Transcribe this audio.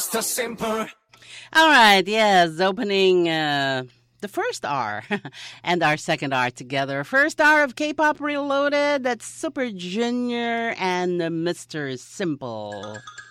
Mr. Simple. All right, yes, opening the first R and our second R together. First R of K-Pop Reloaded, that's Super Junior and Mr. Simple.